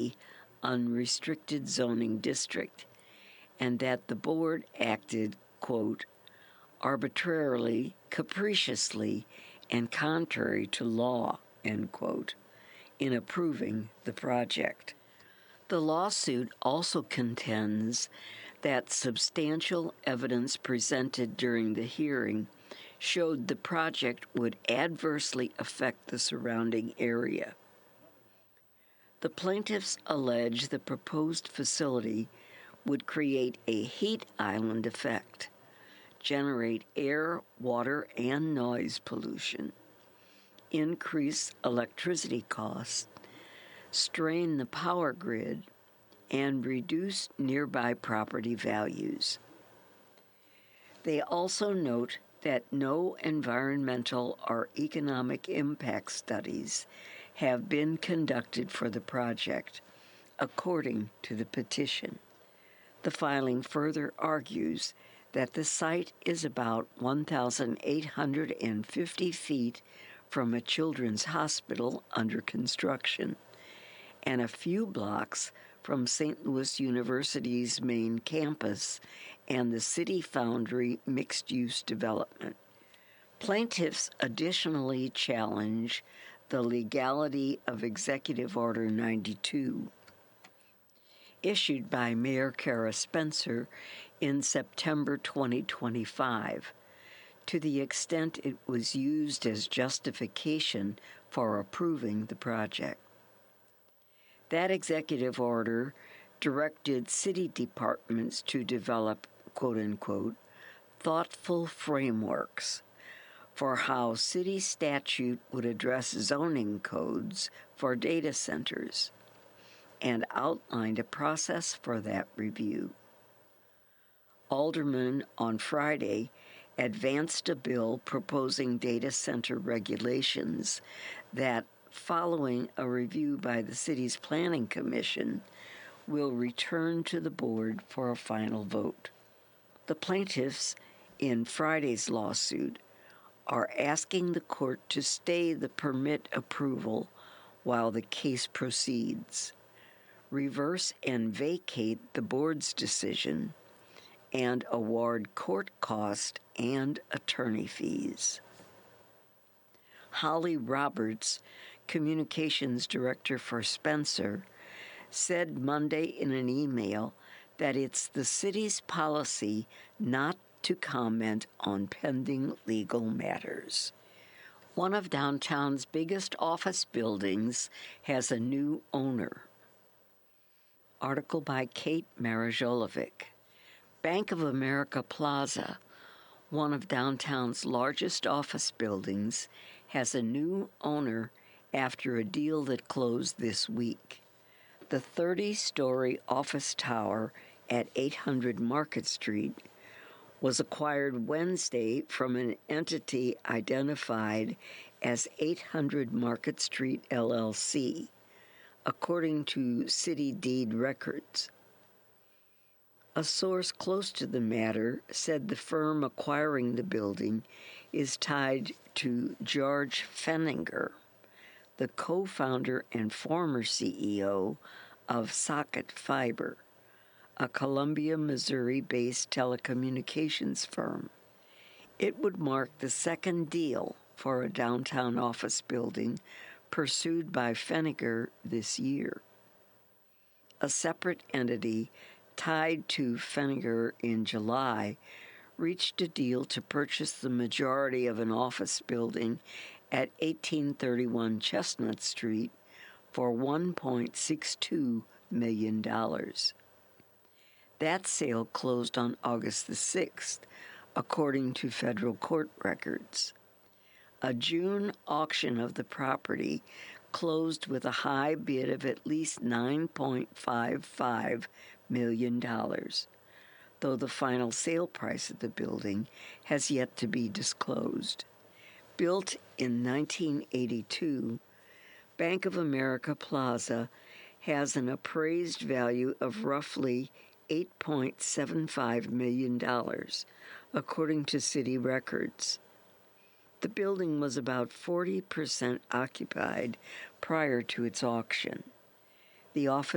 unrestricted zoning district, and that the board acted, quote, arbitrarily, capriciously, and contrary to law, end quote, in approving the project. The lawsuit also contends that substantial evidence presented during the hearing showed the project would adversely affect the surrounding area. The plaintiffs allege the proposed facility would create a heat island effect, generate air, water, and noise pollution, increase electricity costs, strain the power grid, and reduce nearby property values. They also note that no environmental or economic impact studies have been conducted for the project, according to the petition. The filing further argues that the site is about 1,850 feet from a children's hospital under construction and a few blocks from St. Louis University's main campus and the City Foundry mixed-use development. Plaintiffs additionally challenge the legality of Executive Order 92, issued by Mayor Kara Spencer in September 2025, to the extent it was used as justification for approving the project. That executive order directed city departments to develop, quote-unquote, thoughtful frameworks for how city statute would address zoning codes for data centers, and outlined a process for that review. Aldermen on Friday advanced a bill proposing data center regulations that, following a review by the city's planning commission, will return to the board for a final vote. The plaintiffs in Friday's lawsuit are asking the court to stay the permit approval while the case proceeds, reverse and vacate the board's decision, and award court cost and attorney fees. Holly Roberts, communications director for Spencer, said Monday in an email that it's the city's policy not to comment on pending legal matters. One of downtown's biggest office buildings has a new owner. Article by Kate Marajolovic. Bank of America Plaza, one of downtown's largest office buildings, has a new owner after a deal that closed this week. The 30-story office tower at 800 Market Street was acquired Wednesday from an entity identified as 800 Market Street LLC, according to city deed records. A source close to the matter said the firm acquiring the building is tied to George Fenninger, the co-founder and former CEO of Socket Fiber, a Columbia, Missouri-based telecommunications firm. It would mark the second deal for a downtown office building pursued by Fenninger this year. A separate entity tied to Fenninger in July reached a deal to purchase the majority of an office building at 1831 Chestnut Street for $1.62 million. That sale closed on August the 6th, according to federal court records. A June auction of the property closed with a high bid of at least $9.55 million, though the final sale price of the building has yet to be disclosed. Built in 1982, Bank of America Plaza has an appraised value of roughly $8.75 million, according to city records. The building was about 40% occupied prior to its auction. The office